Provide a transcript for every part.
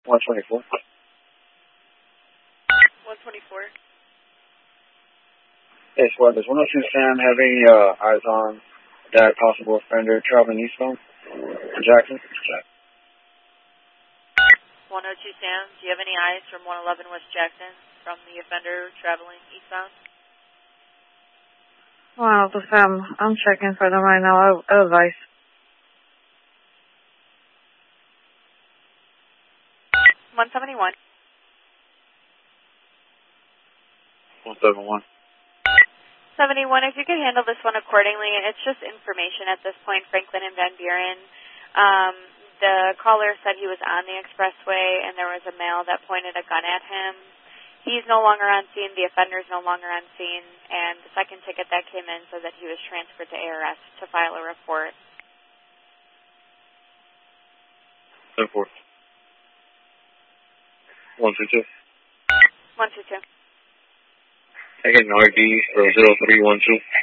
124. 124. Hey, squad, does 102 Sam have any eyes on that possible offender traveling eastbound in Jackson? 102 Sam, do you have any eyes from 111 West Jackson from the offender traveling eastbound? 102 Sam, I'm checking for them right now. I'll advise. 171. 171. 71, if you could handle this one accordingly, it's just information at this point, Franklin and Van Buren. The caller said he was on the expressway and there was a male that pointed a gun at him. He's no longer on scene, the offender's no longer on scene, and the second ticket that came in said that he was transferred to ARS to file a report. 10-4. 122. 122. Taking an RD for 0312.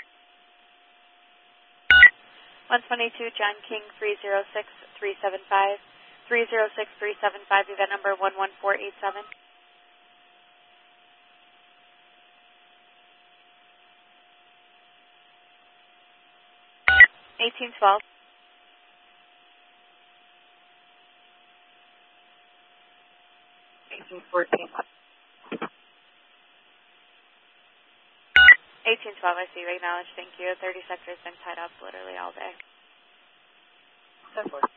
122, John King, 306-375. 306-375, event number 11487. 1812. 1814. 1812, I see. Acknowledged. Thank you. 30 sectors been tied up literally all day. 10-4.